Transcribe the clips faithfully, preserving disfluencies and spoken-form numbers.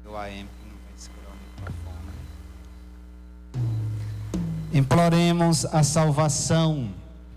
do A M que não vai segurar o microfone. Imploremos a salvação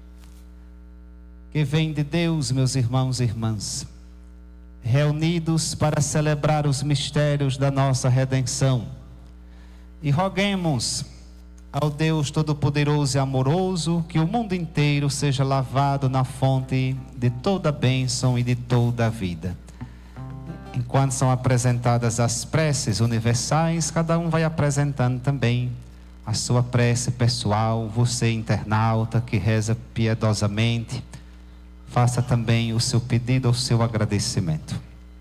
que vem de Deus, meus irmãos e irmãs, reunidos para celebrar os mistérios da nossa redenção. E roguemos ao Deus Todo-Poderoso e Amoroso que o mundo inteiro seja lavado na fonte de toda a bênção e de toda a vida. Enquanto são apresentadas as preces universais, cada um vai apresentando também a sua prece pessoal. Você, internauta, que reza piedosamente, faça também o seu pedido, o seu agradecimento.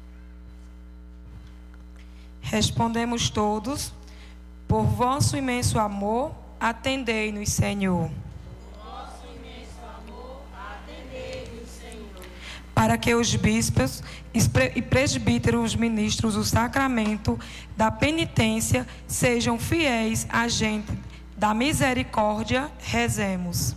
Respondemos todos: por vosso imenso amor, atendei-nos, Senhor. Por vosso imenso amor, atendei-nos, Senhor. Para que os bispos e presbíteros ministros do sacramento da penitência sejam fiéis agentes da misericórdia, rezemos.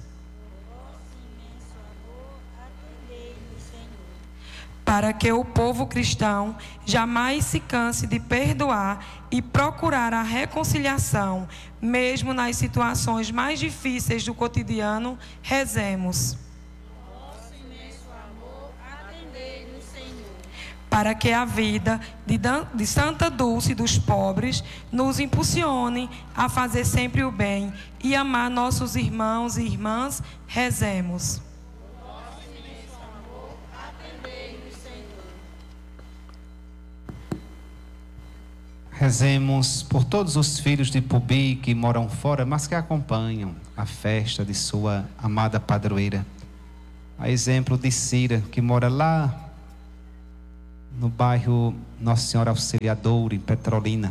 Para que o povo cristão jamais se canse de perdoar e procurar a reconciliação, mesmo nas situações mais difíceis do cotidiano, rezemos. Vosso imenso amor, atendei-nos, Senhor. Para que a vida de, de Santa Dulce dos pobres nos impulsione a fazer sempre o bem e amar nossos irmãos e irmãs, rezemos. Rezemos por todos os filhos de Pubi que moram fora, mas que acompanham a festa de sua amada padroeira. A exemplo de Cira, que mora lá no bairro Nossa Senhora Auxiliadora, em Petrolina.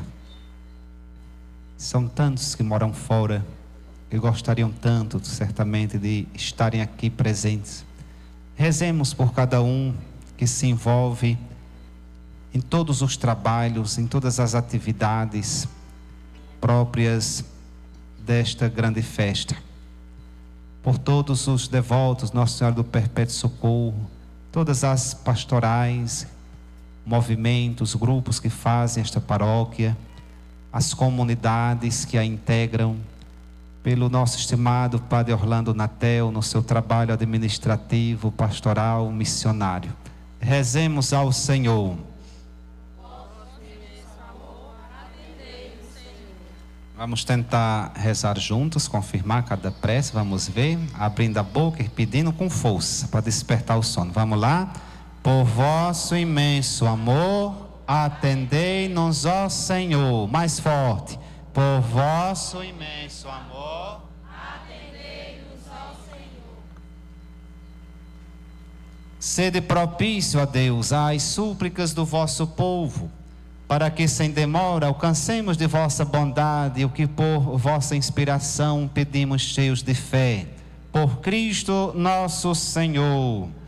São tantos que moram fora, que gostariam tanto, certamente, de estarem aqui presentes. Rezemos por cada um que se envolve em todos os trabalhos, em todas as atividades próprias desta grande festa. Por todos os devotos, Nossa Senhora do Perpétuo Socorro, todas as pastorais, movimentos, grupos que fazem esta paróquia, as comunidades que a integram, pelo nosso estimado Padre Orlando Natel, no seu trabalho administrativo, pastoral, missionário. Rezemos ao Senhor. Vamos tentar rezar juntos, confirmar cada prece, vamos ver, abrindo a boca e pedindo com força, para despertar o sono. Vamos lá? Por vosso imenso amor, atendei-nos, ó Senhor. Mais forte. Por vosso imenso amor, atendei-nos, ó Senhor. Sede propício a Deus às súplicas do vosso povo, para que sem demora alcancemos de vossa bondade o que por vossa inspiração pedimos cheios de fé. Por Cristo nosso Senhor.